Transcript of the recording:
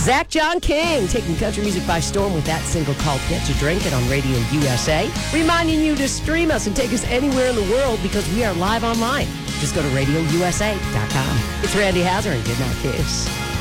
Zach John King taking country music by storm with that single called Get You Drinkin' on Radio USA. Reminding you to stream us and take us anywhere in the world because we are live online. Just go to RadioUSA.com. It's Randy Hazard and Good Night Kiss.